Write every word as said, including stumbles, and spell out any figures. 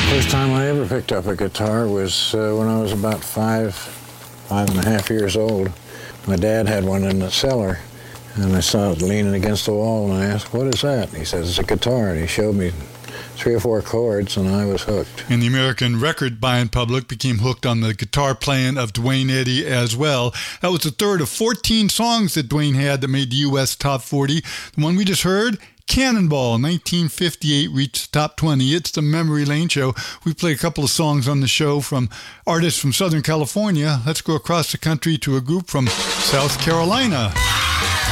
First time I ever picked up a guitar was uh, when I was about five, five and a half years old. My dad had one in the cellar, and I saw it leaning against the wall, and I asked, "What is that?" And he said, "It's a guitar," and he showed me three or four chords, and I was hooked. And the American record buying public became hooked on the guitar playing of Duane Eddy as well. That was the third of fourteen songs that Duane had that made the U S Top forty. The one we just heard, Cannonball, nineteen fifty-eight, reached the top twenty. It's the Memory Lane Show. We play a couple of songs on the show from artists from Southern California. Let's go across the country to a group from South Carolina.